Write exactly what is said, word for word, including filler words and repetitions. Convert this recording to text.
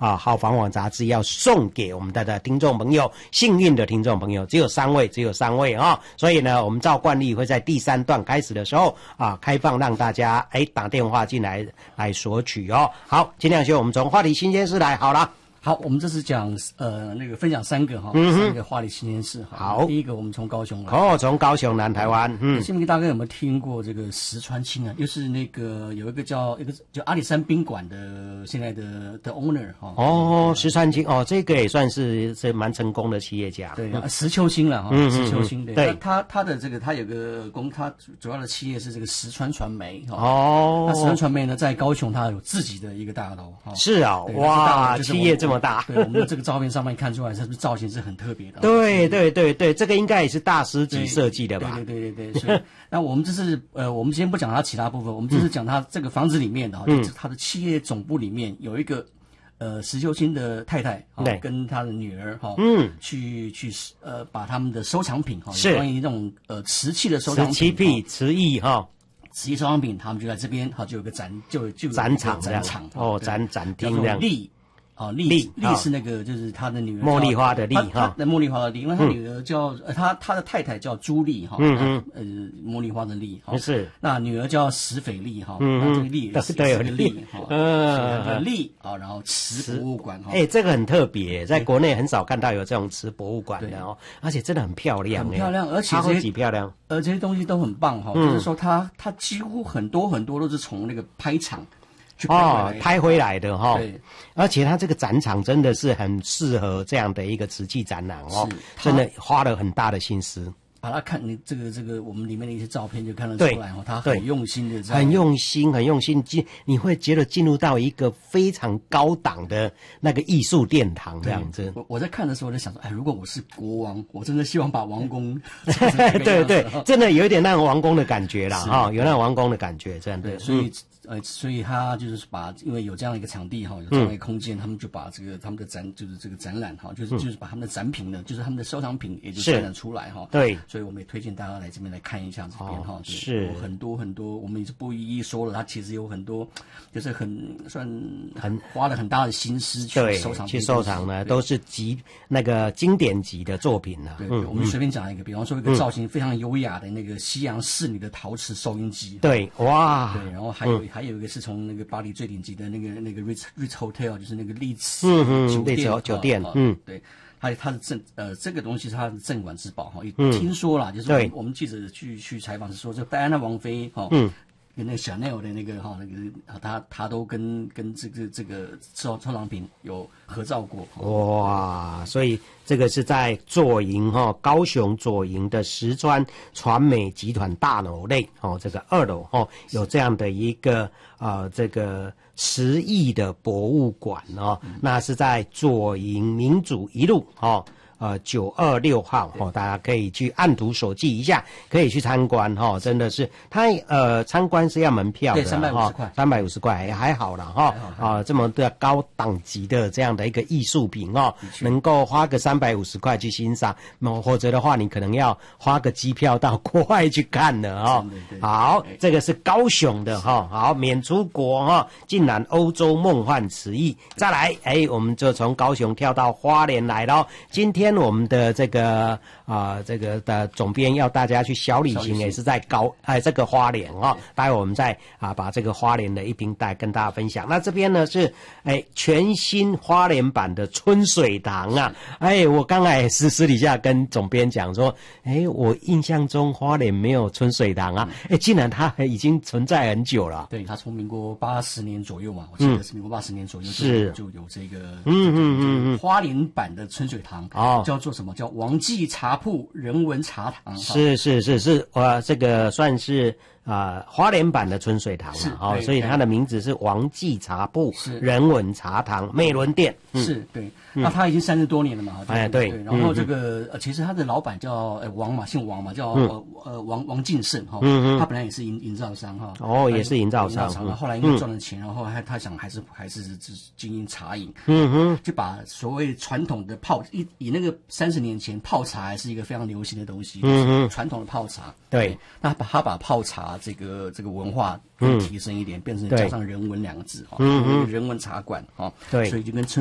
啊好房网杂志要送给我们的的听众朋友，幸运的听众朋友只有三位，只有三位啊、哦，所以呢，我们照惯例会在第三段开始的时候啊开放让大家哎打电话进来来索取哦。好，尽量学我们从话题新鲜事来好了。 好，我们这次讲呃那个分享三个哈，嗯、三个花莲新鲜事哈。 好， 第一个我们从高雄来。 哦，从高雄南台湾。嗯， 新民大哥有没有听过这个石川清啊？又是那个有一个叫一个叫阿里山宾馆的现在的的 owner 哈。 哦，石川清哦，这个也算是是蛮成功的企业家。 对，嗯、石秋兴了哈， 嗯、 石秋兴对。 对， 他他的这个他有个公，他主要的企业是这个石川传媒哈。 哦， 那石川传媒呢，在高雄它有自己的一个大楼。 是啊、哦，哇，企业这么大。 对，我们这个照片上面看出来，是不是造型是很特别的？ 对对对对，这个应该也是大师级设计的吧？ 对对对对对。所以，那我们这是呃，我们今天不讲它其他部分，我们只是讲它这个房子里面的哈，嗯、就是它的企业总部里面有一个呃石秋清的太太哈，跟他的女儿哈，嗯，去去呃把他们的收藏品哈， 是关于这种呃瓷器的收藏品， 瓷器品、瓷艺哈。 瓷器收藏品，他们就在这边哈，就有个展，就就展场展场哦，展展厅这样。 啊，丽丽是那个，就是他的女儿茉莉花的丽哈， 那茉莉花的丽，因为他女儿叫呃，他他的太太叫朱丽哈，嗯嗯，呃，茉莉花的丽哈， 是， 那女儿叫石斐丽哈，嗯嗯，这个丽也是对， 个丽哈， 嗯， 丽啊，然后瓷博物馆哈， 哎，这个很特别，在国内很少看到有这种瓷博物馆的哦，而且真的很漂亮， 很漂亮，而且超级漂亮， 而这些东西都很棒哈，就是说它它几乎很多很多都是从那个拍场。 哦，拍回来的哈、哦， 对， 而且它这个展场真的是很适合这样的一个瓷器展览哦，真的花了很大的心思。 把它看，你这个这个我们里面的一些照片就看得出来哦，他很用心的， 很用心，很用心，进你会觉得进入到一个非常高档的那个艺术殿堂这样子。 我我在看的时候我就想说，哎，如果我是国王，我真的希望把王宫， 对对，真的有一点那种王宫的感觉啦，哈、哦，有那种王宫的感觉，这样对，所以。嗯呃，所以他就是把，因为有这样的一个场地哈，有这样的一个空间，嗯、他们就把这个他们的展，就是这个展览哈，就是、嗯、就是把他们的展品呢，就是他们的收藏品，也就展览出来哈。对，所以我们也推荐大家来这边来看一下这边哈、哦，是有很多很多，我们也是不一一说了，它其实有很多，就是很算很花了很大的心思去收藏， 去收藏呢，都是极那个经典级的作品呢。 对，嗯、我们随便讲一个，比方说一个造型非常优雅的那个西洋仕女的陶瓷收音机。 对，哇， 对，然后还有、嗯、还有一个是从那个巴黎最顶级的那个那个 Ritz Ritz Hotel， 就是那个丽兹酒店， 嗯、酒店， 嗯，嗯对，它它的镇呃这个东西是它的镇馆之宝哈，也听说啦，就是我们我们记者去去采访是说，这戴安娜王妃哈，嗯。跟那个 Chanel 的那个哈那个他他都跟跟这个这个收收藏品有合照过哇，所以这个是在左营哈高雄左营的石川传美集团大楼内哦，这个二楼哦有这样的一个呃这个十亿的博物馆哦，嗯、那是在左营民主一路哦。呃，九二六号哦，大家可以去按图索骥一下，可以去参观哈、哦，真的是，它呃参观是要门票的哈，三百五十块， 三百五十块还还好啦哈，啊这么的高档级的这样的一个艺术品哦，能够花个三百五十块去欣赏，那或者的话你可能要花个机票到国外去看了哦。好，这个是高雄的哈、哦，好免出国哈、哦，竟然欧洲梦幻瓷艺，再来哎，我们就从高雄跳到花莲来咯，今天。我们的这个啊、呃，这个的总编要大家去小旅行，也是在高哎这个花莲哦。待会我们再啊把这个花莲的一瓶带跟大家分享。那这边呢是哎全新花莲版的春水堂啊，哎我刚才私私底下跟总编讲说，哎我印象中花莲没有春水堂啊，哎竟然它已经存在很久了。 对，它从民国八十年左右嘛，我记得是民国八十年左右是就有这个嗯嗯嗯花莲版的春水堂哦。叫做什么？叫王记茶铺人文茶堂。 是是是是，呃，这个算是啊、呃、花莲版的春水堂嘛，哦，所以它的名字是王记茶铺人文茶堂美伦店。 嗯、是对，那他已经三十多年了嘛。 哎对， 对，然后这个、嗯、呃，其实他的老板叫呃王嘛，姓王嘛，叫、嗯、呃呃王王进胜哈。嗯嗯。他本来也是营营造商哈。 哦，也是营造商。 营造商，后来因为赚了钱，然后他他想还是还是经营茶饮。嗯哼。就把所谓传统的泡以以那个三十年前泡茶还是一个非常流行的东西。嗯哼。传统的泡茶。对。那把他把泡茶这个这个文化更提升一点，变成加上人文两个字哈。嗯嗯。人文茶馆哈。对。所以就跟